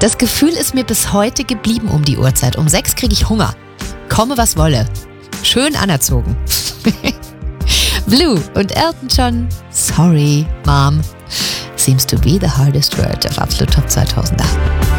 Das Gefühl ist mir bis heute geblieben um die Uhrzeit. Um 6 kriege ich Hunger. Komme, was wolle. Schön anerzogen. Blue und Elton John. Sorry, Mom. Seems to be the hardest word of Absolut Top 2008.